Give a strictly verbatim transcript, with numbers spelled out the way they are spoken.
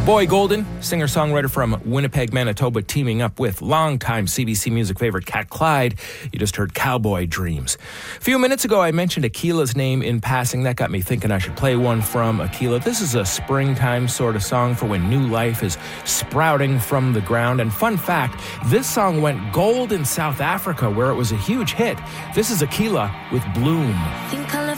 Boy Golden, singer-songwriter from Winnipeg, Manitoba, teaming up with longtime C B C music favorite Cat Clyde. You just heard Cowboy Dreams. A few minutes ago, I mentioned Akila's name in passing. That got me thinking I should play one from Akila. This is a springtime sort of song for when new life is sprouting from the ground. And fun fact, this song went gold in South Africa, where it was a huge hit. This is Akila with Bloom. Think